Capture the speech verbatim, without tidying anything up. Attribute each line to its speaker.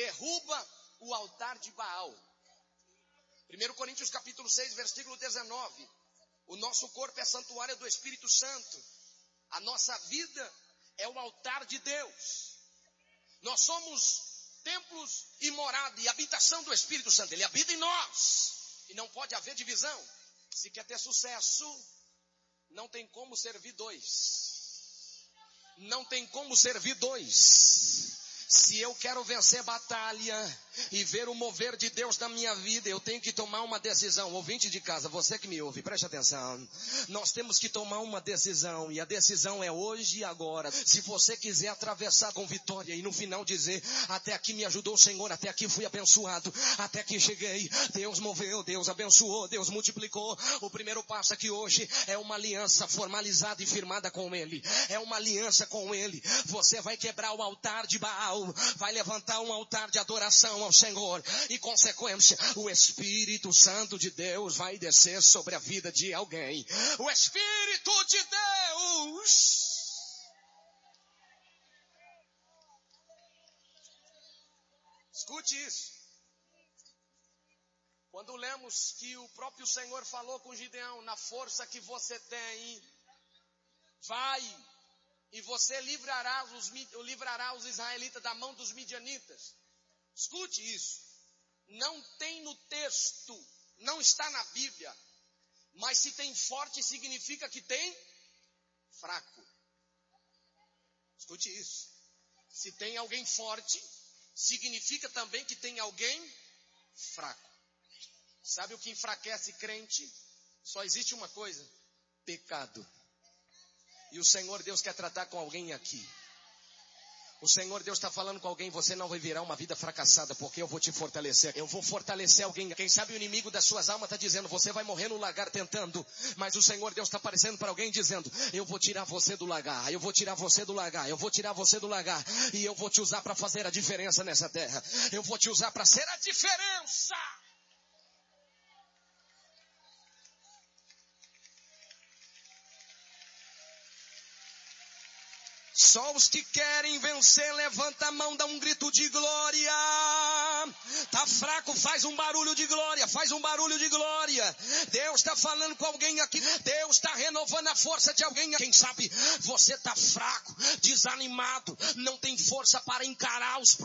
Speaker 1: derruba o altar de Baal. primeiro Coríntios capítulo seis, versículo dezenove. O nosso corpo é santuário do Espírito Santo. A nossa vida é o altar de Deus. Nós somos templos e morada e habitação do Espírito Santo. Ele habita em nós. E não pode haver divisão. Se quer ter sucesso, não tem como servir dois. Não tem como servir dois. Se eu quero vencer batalha e ver o mover de Deus na minha vida, eu tenho que tomar uma decisão. Ouvinte de casa, você que me ouve, preste atenção. Nós temos que tomar uma decisão, e a decisão é hoje e agora. Se você quiser atravessar com vitória e no final dizer, até aqui me ajudou o Senhor, até aqui fui abençoado, até aqui cheguei, Deus moveu, Deus abençoou, Deus multiplicou. O primeiro passo aqui hoje é uma aliança formalizada e firmada com Ele. É uma aliança com Ele. Você vai quebrar o altar de Baal, vai levantar um altar de adoração ao Senhor, e consequência, o Espírito Santo de Deus vai descer sobre a vida de alguém. O Espírito de Deus. Escute isso. Quando lemos que o próprio Senhor falou com Gideão, na força que você tem, vai e você livrará os, livrará os israelitas da mão dos midianitas. Escute isso. Não tem no texto, não está na Bíblia, mas se tem forte significa que tem fraco. Escute isso. Se tem alguém forte, significa também que tem alguém fraco. Sabe o que enfraquece crente? Só existe uma coisa: pecado. E o Senhor Deus quer tratar com alguém aqui. O Senhor Deus está falando com alguém: você não vai virar uma vida fracassada, porque eu vou te fortalecer. Eu vou fortalecer alguém. Quem sabe o inimigo das suas almas está dizendo, você vai morrer no lagar tentando. Mas o Senhor Deus está aparecendo para alguém dizendo, eu vou tirar você do lagar, eu vou tirar você do lagar, eu vou tirar você do lagar. E eu vou te usar para fazer a diferença nessa terra. Eu vou te usar para ser a diferença. Só os que querem vencer, levanta a mão, dá um grito de glória. Tá fraco, faz um barulho de glória, faz um barulho de glória. Deus está falando com alguém aqui. Deus está renovando a força de alguém. Quem sabe você tá fraco, desanimado, não tem força para encarar os